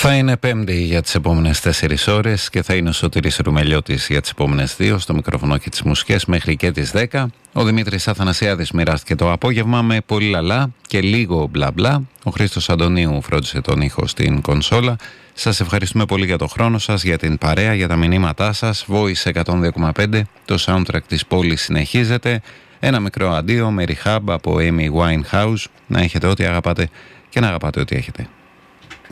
Θα είναι Πέμπτη για τις επόμενες 4 ώρες και θα είναι ο Σωτήρης Ρουμελιώτης για τις επόμενες 2 στο μικρόφωνο και τις μουσικές μέχρι και τις 10. Ο Δημήτρης Αθανασιάδης μοιράστηκε το απόγευμα με πολύ λαλά και λίγο μπλα μπλα. Ο Χρήστος Αντωνίου φρόντισε τον ήχο στην κονσόλα. Σας ευχαριστούμε πολύ για το χρόνο σας, για την παρέα, για τα μηνύματά σας. Voice 102,5, το soundtrack της πόλης συνεχίζεται. Ένα μικρό αντίο με rehab από Amy Winehouse. Να έχετε ό,τι αγαπάτε και να αγαπάτε ό,τι έχετε.